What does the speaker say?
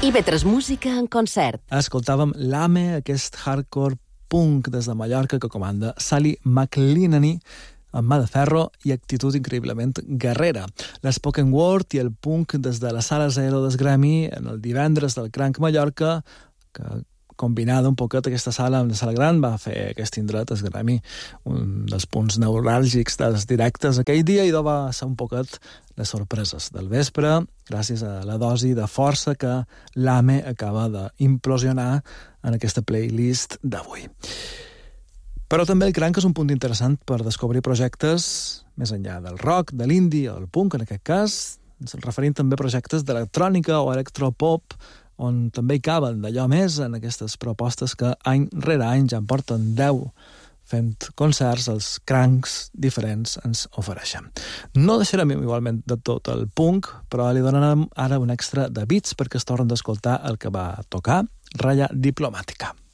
IB3 Música en concert. Escoltàvem l'AME, aquest hardcore punk des de Mallorca que comanda Sally McLenany, amb mà de ferro i actitud increïblement guerrera. L'spoken word i el punk des de la Sala Zero d'Esgremi en el divendres del Cranc Mallorca, que combinada un poquet aquesta sala amb la sala gran, va fer aquest indret Esgremi un dels punts neuràlgics dels directes aquell dia, i va ser un poquet les sorpreses del vespre, gràcies a la dosi de força que l'AME acaba d'implosionar en aquesta playlist d'avui. Però també el Cranc és un punt interessant per descobrir projectes més enllà del rock, de l'indie o del punk, en aquest cas, ens referim també a projectes d'electrònica o electropop, on també hi caben d'allò més en aquestes propostes que any rere any ja en porten 10 fent concerts, els crancs diferents ens ofereixen. No deixarem igualment de tot el punk, però li donarem ara un extra de beats perquè es tornen d'escoltar el que va tocar Raya Diplomàtica.